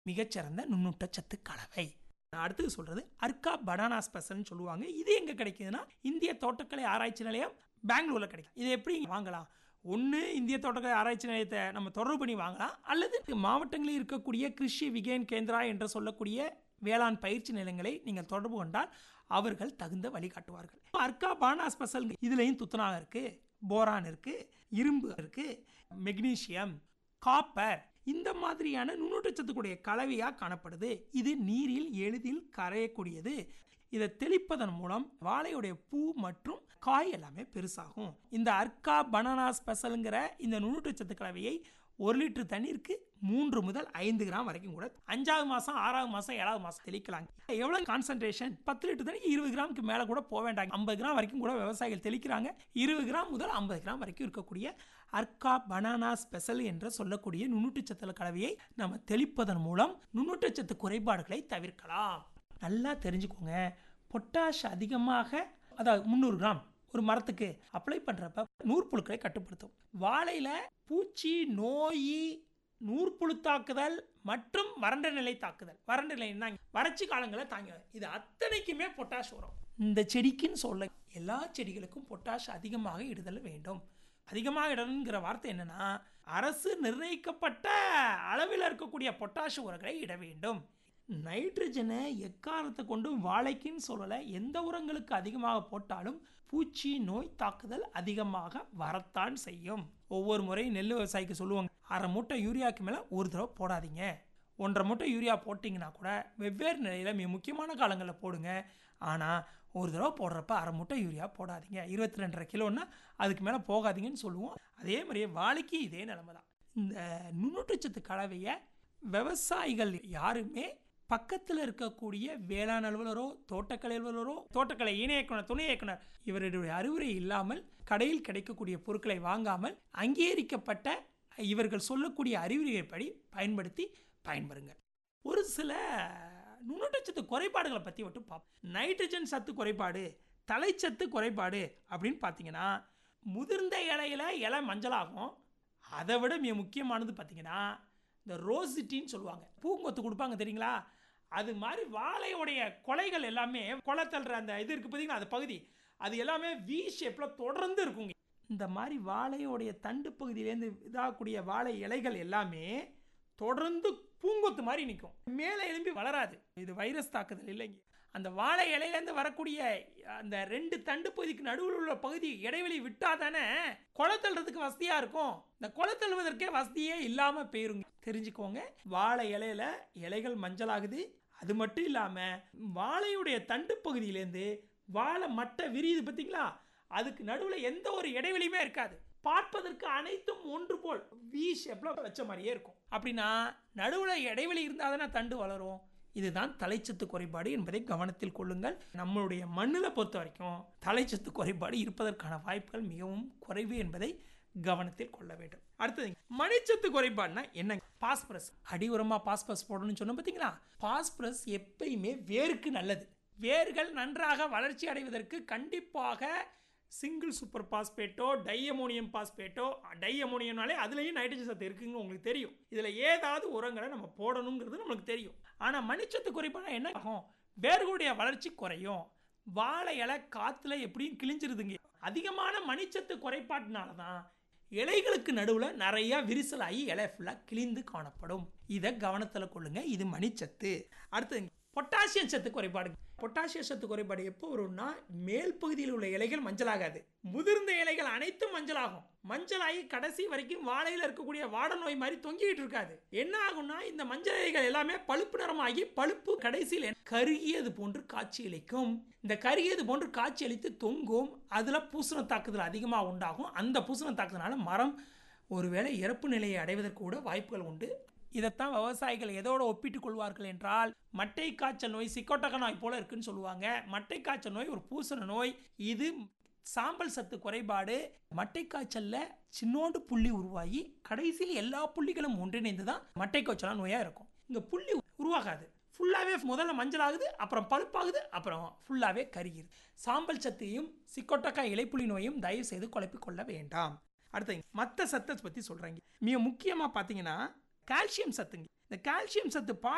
மிகச்சிறந்த நுண்ணூட்டச்சத்து கலவை. அடுத்தது சொல்றது அர்க்கா பனானா ஸ்பெஷல்னு சொல்லுவாங்க. இது எங்க கிடைக்குதுன்னா இந்திய தோட்டக்கலை ஆராய்ச்சி நிலையம் பெங்களூர்ல கிடைக்கும். இது எப்படி வாங்கலாம்? ஒன்று இந்திய தோட்டக்கலை ஆராய்ச்சி நிலையத்தை நம்ம தொடர்பு பண்ணி வாங்கலாம், அல்லது மாவட்டங்களில் இருக்கக்கூடிய கிருஷி விகேன் கேந்திரா என்று சொல்லக்கூடிய வேளாண் பயிற்சி நிலையங்களை நீங்கள் தொடர்பு கொண்டால் அவர்கள் தகுந்த வழிகாட்டுவார்கள். அர்க்கா பனானா ஸ்பெஷல் இதுலையும் துத்தநாகம் இருக்கு, போரான் இருக்கு, இரும்பு இருக்கு, மெக்னீசியம், காப்பர், இந்த மாதிரியான நுண்ணூட்டச்சத்துக்குடைய கலவையாக காணப்படுது. இது நீரில் எளிதில் கரையக்கூடியது. இதை தெளிப்பதன் மூலம் வாழையுடைய பூ மற்றும் காய் எல்லாமே பெருசாகும். இந்த அர்க்கா பனானா ஸ்பெஷலுங்கிற இந்த நுண்ணூட்டச்சத்து கலவையை 1 லிட்டர் தண்ணீருக்கு 3 முதல் 5 கிராம் வரைக்கும் கூட 5வது மாதம் 6வது மாதம் 7வது மாதம் தெளிக்கலாம். எவ்வளோ கான்சன்ட்ரேஷன்? 10 லிட்டர் தண்ணிக்கு 20 கிராமுக்கு மேலே கூட போக வேண்டாம். 50 கிராம் வரைக்கும் கூட விவசாயிகள் தெளிக்கிறாங்க. 20 கிராம் முதல் 50 கிராம் வரைக்கும் இருக்கக்கூடிய அர்க்கா பனானா ஸ்பெஷல் என்று சொல்லக்கூடிய நுண்ணூட்டச்சத்து கலவையை நம்ம தெளிப்பதன் மூலம் நுண்ணூட்டச்சத்து குறைபாடுகளை தவிர்க்கலாம். நல்லா தெரிஞ்சுக்கோங்க, பொட்டாஷ் அதிகமாக, அதாவது 300 கிராம் ஒரு மரத்துக்கு அப்ளை பண்ணுறப்ப நூற்புழுக்களை கட்டுப்படுத்தும். வாழையில் பூச்சி, நோய், நூற்புழு தாக்குதல் மற்றும் வறண்ட நிலை தாக்குதல். வறண்ட நிலை வறட்சி காலங்களை தாங்க, இது அத்தனைக்குமே பொட்டாஷ் வரும். இந்த செடிக்குன்னு சொல்ல எல்லா செடிகளுக்கும் பொட்டாஷ் அதிகமாக இடுதல் வேண்டும். அதிகமாக இடணுங்கிற வார்த்தை என்னன்னா, அரசு நிர்ணயிக்கப்பட்ட அளவில் இருக்கக்கூடிய பொட்டாஷ் உரங்களை இட வேண்டும். நைட்ரஜனை எக்காரணத்தை கொண்டும் வாழைக்குன்னு சொல்லலை, எந்த உரங்களுக்கு அதிகமாக போட்டாலும் பூச்சி, நோய் தாக்குதல் அதிகமாக வரத்தான் செய்யும். ஒவ்வொரு முறையும் நெல் விவசாயிக்கு சொல்லுவாங்க, 1/2 மூட்டை யூரியாவுக்கு மேலே ஒரு தடவை போடாதீங்க. 1.5 மூட்டை யூரியா போட்டிங்கன்னா கூட வெவ்வேறு நிலையில் மிக முக்கியமான காலங்களில் போடுங்க. ஆனால் ஒரு தடவை போடுறப்ப 1/2 மூட்டை யூரியா போடாதீங்க. 22.5 கிலோன்னா அதுக்கு மேலே போகாதீங்கன்னு சொல்லுவோம். அதே மாதிரியே வாழைக்கு இதே நிலைமை தான். இந்த நுண்ணூட்டச்சத்து கலவையை விவசாயிகள் யாருமே பக்கத்தில் இருக்கக்கூடிய வேளாண் அலுவலரோ, தோட்டக்கலை அலுவலரோ, தோட்டக்கலை இணை இயக்குனர், துணை இயக்குனர் இவருடைய அறிவுரை இல்லாமல் கடையில் கிடைக்கக்கூடிய பொருட்களை வாங்காமல் அங்கீகரிக்கப்பட்ட இவர்கள் சொல்லக்கூடிய அறிவுரைப்படி பயன்படுத்தி பயன்பெறுங்க. ஒரு சில நுண்ணூட்டச்சத்து குறைபாடுகளை பற்றி மட்டும் பார்ப்போம். நைட்ரஜன் சத்து குறைபாடு, தலைச்சத்து குறைபாடு அப்படின்னு பார்த்தீங்கன்னா, முதிர்ந்த இலை மஞ்சளாகும். அதை விட மிக முக்கியமானது பார்த்தீங்கன்னா இந்த ரோசிட்டின்னு சொல்லுவாங்க, பூங்கொத்து கொடுப்பாங்க தெரியுங்களா? அது மாதிரி வாழையுடைய கொலைகள் எல்லாமே, கொலை தள்ளுற அந்த இது இருக்குது பார்த்தீங்களா, அந்த பகுதி, அது எல்லாமே வி ஷேப்பில் தொடர்ந்து இருக்குங்க. இந்த மாதிரி வாழையோடைய தண்டு பகுதியிலேருந்து இதாகக்கூடிய வாழை இலைகள் எல்லாமே தொடர்ந்து பூங்கொத்து மாதிரி நிற்கும், மேலே எழும்பி வளராது. இது வைரஸ் தாக்குதல் இல்லைங்க. அந்த வாழை இலையிலேருந்து வரக்கூடிய அந்த 2 தண்டு பகுதிக்கு நடுவில் உள்ள பகுதி இடைவெளி விட்டால் தானே கொலை தள்ளுறதுக்கு வசதியாக இருக்கும். இந்த கொலை தள்ளுவதற்கே வசதியே இல்லாமல் போயிருங்க. தெரிஞ்சுக்கோங்க, வாழை இலையில இலைகள் மஞ்சளாகுது. அது மட்டும் இல்லாமல் வாழையுடைய தண்டு பகுதியிலேருந்து வாழை மட்டை விரியுது பார்த்தீங்களா, அதுக்கு நடுவில் எந்த ஒரு இடைவெளியுமே இருக்காது. பார்ப்பதற்கு அனைத்தும் ஒன்று போல் வி ஷேப்பில் வச்ச மாதிரியே இருக்கும். அப்படின்னா நடுவில் இடைவெளி இருந்தால் தானே தண்டு வளரும். இதுதான் தலைச்சத்து குறைபாடு என்பதை கவனத்தில் கொள்ளுங்கள். நம்மளுடைய மண்ணில் பொறுத்த வரைக்கும் தலைச்சத்து குறைபாடு இருப்பதற்கான வாய்ப்புகள் மிகவும் குறைவு என்பதை கவனத்தில் கொள்ள வேண்டும். அடுத்தது மணிச்சத்து குறைபாடுனா என்ன? பாஸ்பரஸ். அடி உரமாக பாஸ்பரஸ் போடணும்னு சொன்னோம் பார்த்தீங்களா? பாஸ்பரஸ் எப்பயுமே வேருக்கு நல்லது. வேர்கள் நன்றாக வளர்ச்சி அடைவதற்கு கண்டிப்பாக சிங்கிள் சூப்பர் பாஸ்பேட்டோ, டைஅமோனியம் பாஸ்பேட்டோ, டைஅமோனியம்னாலே அதுலேயும் நைட்ரஜன் சத்து இருக்குங்க, உங்களுக்கு தெரியும். இதில் ஏதாவது உரங்களை நம்ம போடணுங்கிறது நம்மளுக்கு தெரியும். ஆனால் மணிச்சத்து குறைபாடு என்ன ஆகும்? வேர்களுடைய வளர்ச்சி குறையும். வாழை இலை காற்றுல எப்படியும் கிழிஞ்சிருதுங்க. அதிகமான மணிச்சத்து குறைபாட்டினால தான் இலைகளுக்கு நடுவில் நிறையா விரிசலாகி இலை ஃபுல்லாக கிழிந்து காணப்படும். இதை கவனத்தில் கொள்ளுங்க, இது மணிச்சத்து. அடுத்தது பொட்டாசியம் சத்து குறைபாடு. பொட்டாசியம் சத்து குறைபாடு எப்போ வரும்னா, மேல் பகுதியில் உள்ள இலைகள் மஞ்சளாகாது, முதிர்ந்த இலைகள் அனைத்தும் மஞ்சளாகும். மஞ்சளாகி கடைசி வரைக்கும் வாழையில் இருக்கக்கூடிய வாட நோய் மாதிரி தொங்கிட்டு இருக்காது. என்ன ஆகும்னா, இந்த மஞ்சள் இலைகள் எல்லாமே பழுப்பு நிறமாகி பழுப்பு கடைசியில் கருகியது போன்று காட்சி அளிக்கும். இந்த கருகியது போன்று காட்சி அளித்து தொங்கும். அதில் பூசண தாக்குதல் அதிகமாக உண்டாகும். அந்த பூசண தாக்குதலால மரம் ஒருவேளை இறப்பு நிலையை அடைவதற்கு கூட வாய்ப்புகள் உண்டு. இதைத்தான் விவசாயிகள் எதோடு ஒப்பிட்டுக் கொள்வார்கள் என்றால், மட்டை காய்ச்சல் நோய் சிக்கோட்டக நோய் போல இருக்குன்னு சொல்லுவாங்க. மட்டை காய்ச்சல் நோய் ஒரு பூசண நோய். இது சாம்பல் சத்து குறைபாடு. மட்டை காய்ச்சல்ல சின்னோண்டு புள்ளி உருவாகி கடைசியில் எல்லா புள்ளிகளும் ஒன்றிணைந்து தான் மட்டை காய்ச்சலான நோயாக இருக்கும். இங்கே புள்ளி உருவாகாது, ஃபுல்லாகவே முதல்ல மஞ்சள் ஆகுது, அப்புறம் பழுப்பாகுது, அப்புறம் ஃபுல்லாகவே கருகிது. சாம்பல் சத்தையும் சிக்கோட்டக்கா இலைப்புள்ளி நோயும் தயவு செய்து குழப்பிக்கொள்ள வேண்டாம். அடுத்து மற்ற சத்தை பற்றி சொல்கிறாங்க. மிக முக்கியமாக பார்த்தீங்கன்னா கால்சியம் சத்துங்க. இந்த கால்சியம் சத்து